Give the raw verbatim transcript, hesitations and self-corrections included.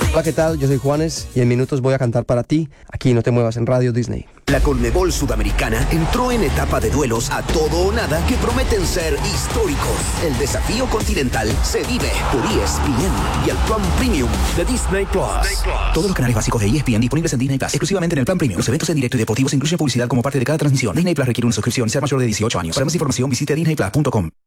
Hola, ¿qué tal? Yo soy Juanes y en minutos voy a cantar para ti. Aquí No Te Muevas en Radio Disney. La Conmebol Sudamericana entró en etapa de duelos a todo o nada que prometen ser históricos. El desafío continental se vive por E S P N y el plan premium de Disney Plus. Todos los canales básicos de E S P N disponibles en Disney Plus, exclusivamente en el plan premium. Los eventos en directo y deportivos incluyen publicidad como parte de cada transmisión. Disney Plus requiere una suscripción y ser mayor de dieciocho años. Para más información visite disney plus punto com.